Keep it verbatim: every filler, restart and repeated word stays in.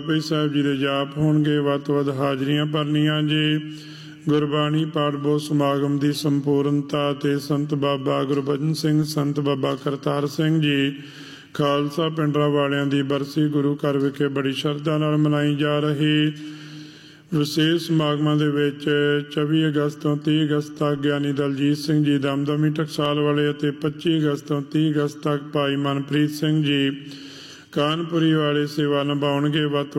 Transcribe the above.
ਭਾਈ ਸਾਹਿਬ ਜੀ ਦੇ ਜਾਪ ਹੋਣਗੇ। ਵੱਧ ਤੋਂ ਵੱਧ ਹਾਜ਼ਰੀਆਂ ਭਰਨੀਆਂ ਜੀ। ਗੁਰਬਾਣੀ ਪਾਠ ਬਹੁਤ ਸਮਾਗਮ ਦੀ ਸੰਪੂਰਨਤਾ ਤੇ ਸੰਤ ਬਾਬਾ ਗੁਰਬਚਨ ਸਿੰਘ, ਸੰਤ ਬਾਬਾ ਕਰਤਾਰ ਸਿੰਘ ਜੀ ਖਾਲਸਾ ਪਿੰਡਰਾਂ ਵਾਲਿਆਂ ਦੀ ਬਰਸੀ ਗੁਰੂ ਘਰ ਵਿਖੇ ਬੜੀ ਸ਼ਰਧਾ ਨਾਲ ਮਨਾਈ ਜਾ ਰਹੀ। ਵਿਸ਼ੇਸ਼ ਸਮਾਗਮਾਂ ਦੇ ਵਿੱਚ ਚੌਵੀ ਅਗਸਤ ਤੋਂ ਤੀਹ ਅਗਸਤ ਤੱਕ ਗਿਆਨੀ ਦਲਜੀਤ ਸਿੰਘ ਜੀ ਦਮਦਮੀ ਟਕਸਾਲ ਵਾਲੇ ਅਤੇ ਪੱਚੀ ਅਗਸਤ ਤੋਂ ਤੀਹ ਅਗਸਤ ਤੱਕ ਭਾਈ ਮਨਪ੍ਰੀਤ ਸਿੰਘ ਜੀ ਕਾਨਪੁਰੀ ਵਾਲੇ ਸੇਵਾ ਨਿਭਾਉਣਗੇ। ਵੱਧ